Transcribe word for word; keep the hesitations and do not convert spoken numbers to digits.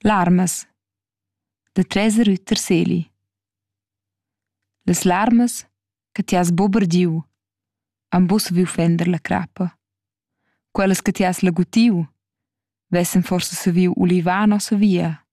Larmas da Teresa Rütter Seli. Las larmas che ti has buca bargiu han buca saviu fender la crappa. Quellas che ti has lagutiu vessan forsa saviu ulivar nossa via